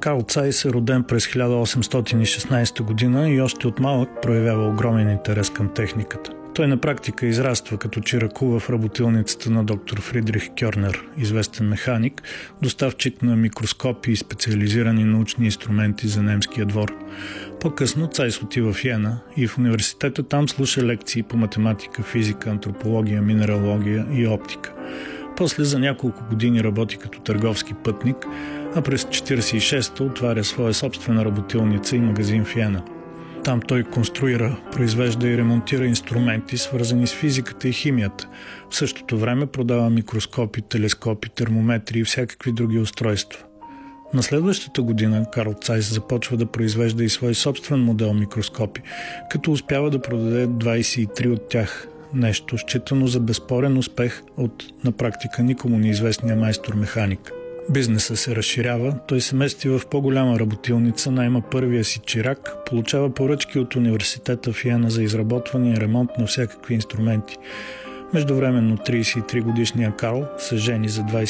Карл Цайс е роден през 1816 година и още от малък проявява огромен интерес към техниката. Той на практика израства като чиракува в работилницата на доктор Фридрих Кьорнер, известен механик, доставчик на микроскопи и специализирани научни инструменти за немския двор. По-късно Цайс отива в Йена и в университета там слуша лекции по математика, физика, антропология, минералогия и оптика. После за няколко години работи като търговски пътник, а през 1946-та отваря своя собствена работилница и магазин в Йена. Там той конструира, произвежда и ремонтира инструменти, свързани с физиката и химията. В същото време продава микроскопи, телескопи, термометри и всякакви други устройства. На следващата година Карл Цайс започва да произвежда и свой собствен модел микроскопи, като успява да продаде 23 от тях. Нещо, считано за безспорен успех от на практика никому неизвестния майстор-механик. Бизнесът се разширява, той се мести в по-голяма работилница, наема първия си чирак, получава поръчки от университета в Йена за изработване и ремонт на всякакви инструменти. Междувременно 33 годишния Карл се жени за